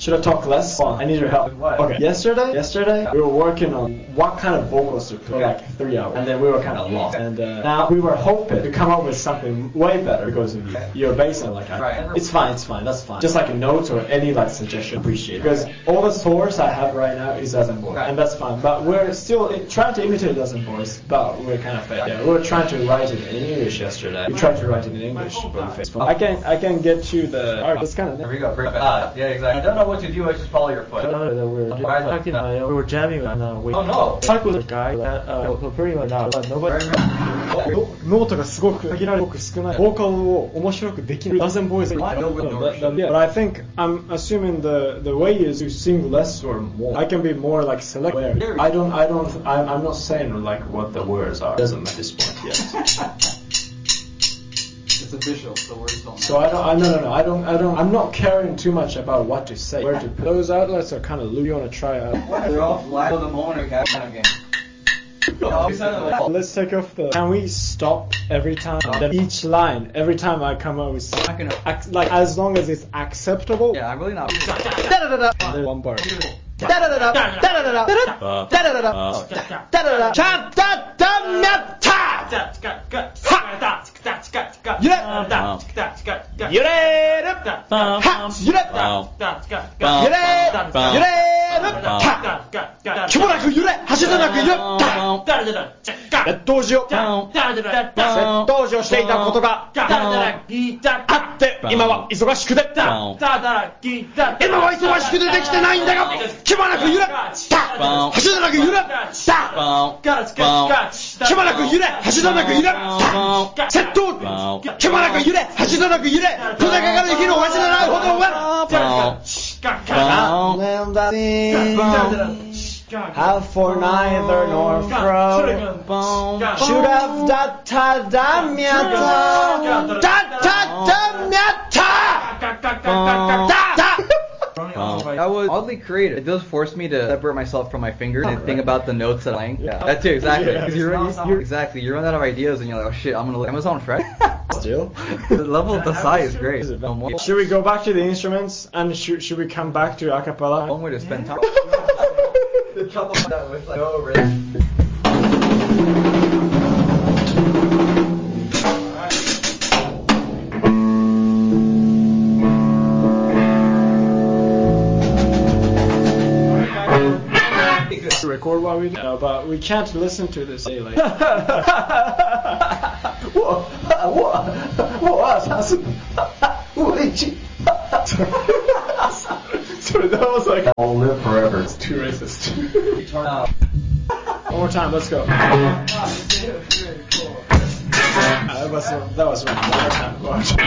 Should I talk less? I need your help. What? Okay. Yesterday, we were working on what kind of vocals to put, like 3 hours, and then we were kind of lost. And now we were hoping to come up with something way better because of you. Your bass and like, it's fine, that's fine. Just like a note or any like suggestion, appreciate it. Because all the source I have right now is Dozen Boys, and that's fine. But we're still trying to imitate Dozen Boys, but we're kind of failing. Yeah, we were trying to write it in English yesterday. We tried to write it in English, but we failed. I can get you the. Alright, that's kind of. There we go. Yeah, exactly. I don't know what to do. I just follow your foot. We were jamming and we. Oh no. Talked with a guy that pretty much now, but nobody. ノートがすごく限られて少ない。ボーカルを面白くできない。Dozen Boys. Yeah, but I think I'm assuming the way is to sing less or more. I can be more like selective. I'm not saying like what the words are. It doesn't matter this point yet. It's official. The words don't matter. So I'm not caring too much about what to say. Where to put. Those outlets are kind of loose. You want to try out? They're all flat on the moment kind of game. Let's take off the. Can we stop every time? Then each line, every time I come up with like as long as it's acceptable. Yeah, I'm really not. One bar.窃盗時をしていたことがあって今は忙しくて今は忙しくてできてないんだが気まなく揺れ橋だなく揺れ気まなく揺れ橋だなく揺れ窃盗気まなく揺れ橋だなく揺れ小高ができるわしじゃないほどはHave for neither nor fro. Should have da-ta-da-myata. I was oddly creative. It does force me to separate myself from my fingers and think about the notes that I'm playing. Yeah. That too, exactly. Because you run out of ideas and you're like, oh shit, I'm gonna look Amazon Fresh. Still? The level of the size is great. Should we go back to the instruments and should we come back to acapella? One way to spend time. The trouble with like no risk. Record while we do, but we can't listen to this later. Sorry, that was like I'll live forever. It's too racist. One more time, let's go. That was wrong. One more time.